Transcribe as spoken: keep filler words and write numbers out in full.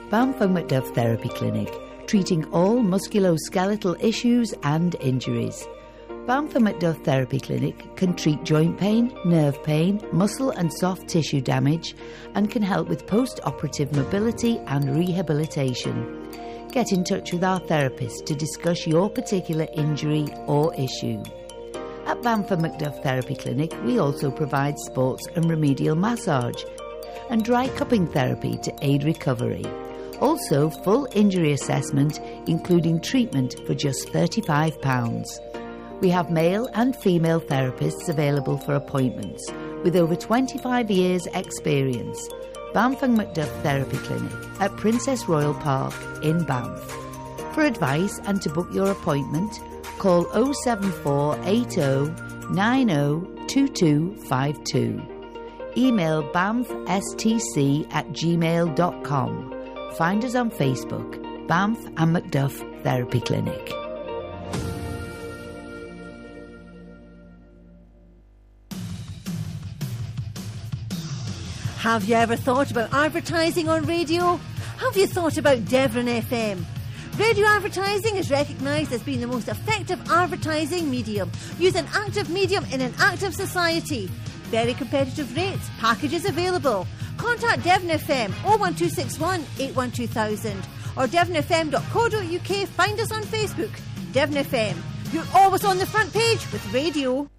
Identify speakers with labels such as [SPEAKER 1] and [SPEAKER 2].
[SPEAKER 1] Banff and Macduff Therapy Clinic, treating all musculoskeletal issues and injuries. Banff and Macduff Therapy Clinic can treat joint pain, nerve pain, muscle and soft tissue damage, and can help with post-operative mobility and rehabilitation. Get in touch with our therapist to discuss your particular injury or issue. At Banff and Macduff Therapy Clinic, we also provide sports and remedial massage and dry cupping therapy to aid recovery. Also, full injury assessment, including treatment for just thirty-five pounds. We have male and female therapists available for appointments with over twenty-five years experience. Banff and Macduff Therapy Clinic at Princess Royal Park in Banff. For advice and to book your appointment, call oh seven four eight oh nine oh two two five two. Email banffstc at gmail dot com. Find us on Facebook, Banff and Macduff Therapy Clinic.
[SPEAKER 2] Have you ever thought about advertising on radio? Have you thought about Devon F M? Radio advertising is recognised as being the most effective advertising medium. Use an active medium in an active society. Very competitive rates, packages available. Contact Devon F M oh one two six one eight one two thousand or devon f m dot co dot u k. Find us on Facebook. Devon F M. You're always on the front page with radio.